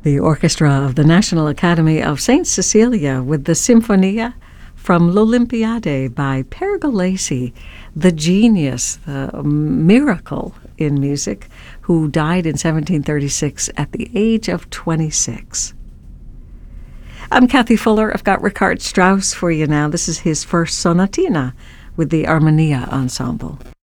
The orchestra of the National Academy of St. Cecilia with the Sinfonia from L'Olympiade by Pergolesi, the genius, the miracle in music, who died in 1736 at the age of 26. I'm Kathy Fuller. I've got Richard Strauss for you now. This is his first sonatina with the Armonia Ensemble.